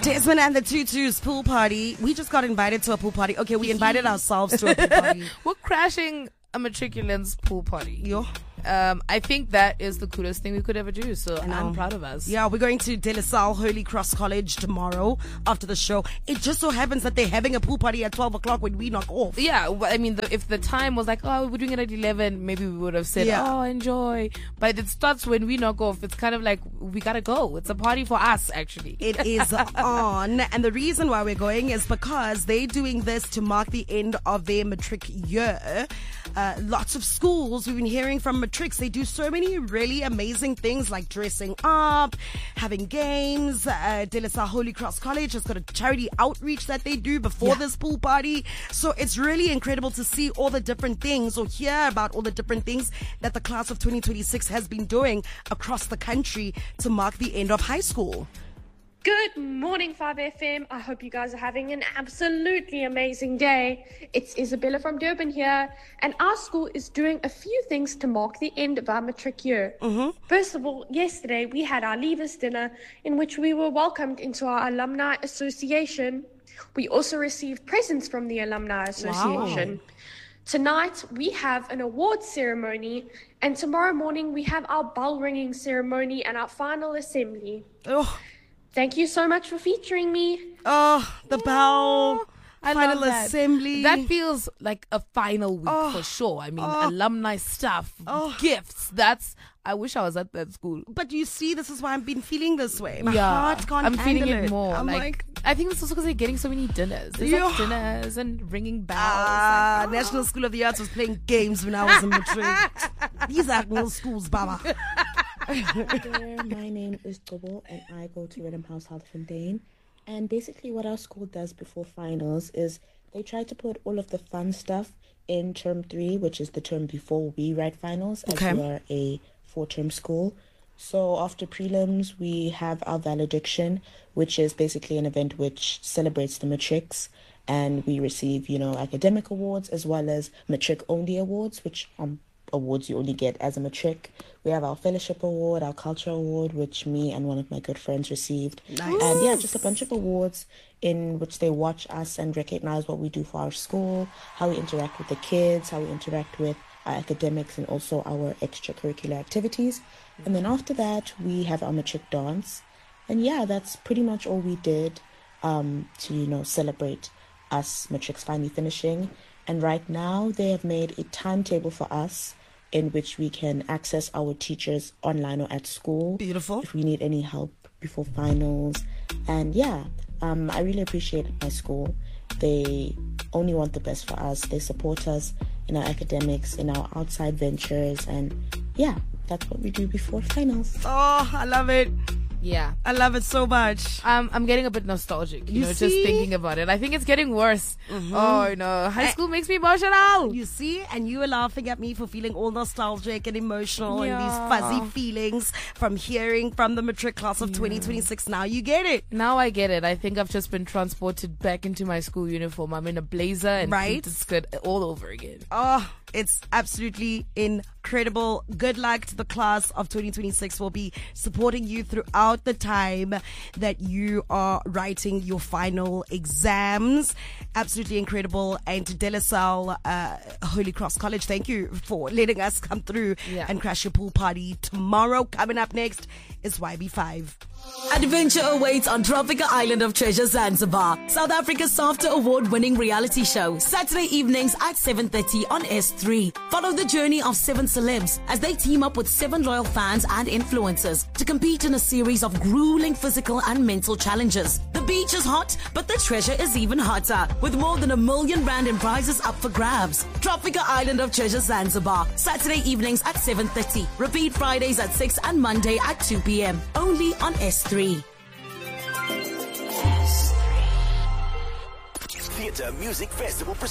Desmond and the Tutus pool party. We just got invited to a pool party. Okay, we invited ourselves to a pool party. We're crashing a matriculant's pool party. Yo. I think that is the coolest thing we could ever do. So I'm proud of us. Yeah, we're going to De La Salle Holy Cross College tomorrow after the show. It just so happens that they're having a pool party at 12 o'clock when we knock off. Yeah, I mean, if the time was like, oh, we're doing it at 11, maybe we would have said, oh, enjoy. But it starts when we knock off. It's kind of like, we gotta go. It's a party for us, actually. It is on. And the reason why we're going is because they're doing this to mark the end of their matric year. Lots of schools, we've been hearing from matrics, they do so many really amazing things like dressing up, having games. De La Salle Holy Cross College has got a charity outreach that they do before this pool party. So it's really incredible to see all the different things or hear about all the different things that the class of 2026 has been doing across the country to mark the end of high school. Good morning, 5FM. I hope you guys are having an absolutely amazing day. It's Isabella from Durban here, and our school is doing a few things to mark the end of our matric year. First of all, yesterday we had our Leavers dinner in which we were welcomed into our Alumni Association. We also received presents from the Alumni Association. Wow. Tonight we have an awards ceremony, and tomorrow morning we have our bell ringing ceremony and our final assembly. Thank you so much for featuring me. Oh, the bell. I final love that. assembly. That feels like a final week for sure. I mean, alumni stuff, gifts. I wish I was at that school. But you see, this is why I've been feeling this way. My heart can't I'm handle feeling it more. I'm like I think it's also because they're getting so many dinners. There's like dinners and ringing bells. National School of the Arts was playing games when I was in matric. These are no schools, Baba. There, my name is Tobo and I go to Rhythm House Halterfontein. And basically what our school does before finals is they try to put all of the fun stuff in term 3, which is the term before we write finals, as we are a 4-term school. So after prelims, we have our valediction, which is basically an event which celebrates the matrics. And we receive, academic awards as well as matric-only awards, which awards you only get as a matric. We have our fellowship award, our culture award, which me and one of my good friends received. Nice. And just a bunch of awards in which they watch us and recognize what we do for our school, how we interact with the kids, how we interact with our academics and also our extracurricular activities. And then after that, we have our matric dance. And that's pretty much all we did to, celebrate us matrics finally finishing. And right now, they have made a timetable for us in which we can access our teachers online or at school. Beautiful. If we need any help before finals. And I really appreciate my school. They only want the best for us. They support us in our academics, in our outside ventures. And that's what we do before finals. Oh, I love it. Yeah. I love it so much. I'm getting a bit nostalgic, just thinking about it. I think it's getting worse. Oh, no. High school makes me emotional. You see? And you were laughing at me for feeling all nostalgic and emotional and these fuzzy feelings from hearing from the matric class of 2026. Now you get it. Now I get it. I think I've just been transported back into my school uniform. I'm in a blazer and pleated skirt all over again. Oh, it's absolutely incredible. Good luck to the class of 2026. We'll be supporting you throughout the time that you are writing your final exams. Absolutely incredible. And to De La Salle Holy Cross College, thank you for letting us come through and crash your pool party tomorrow. Coming up next is YB5. Adventure awaits on Tropical Island of Treasure Zanzibar, South Africa's SAFTA award-winning reality show, Saturday evenings at 7:30 on S3. Follow the journey of 7 celebs as they team up with 7 loyal fans and influencers to compete in a series of grueling physical and mental challenges. The beach is hot, but the treasure is even hotter, with more than R1 million in prizes up for grabs. Tropical Island of Treasure Zanzibar, Saturday evenings at 7:30. Repeat Fridays at 6 and Monday at 2 p.m. Only on S3. Theatre Music Festival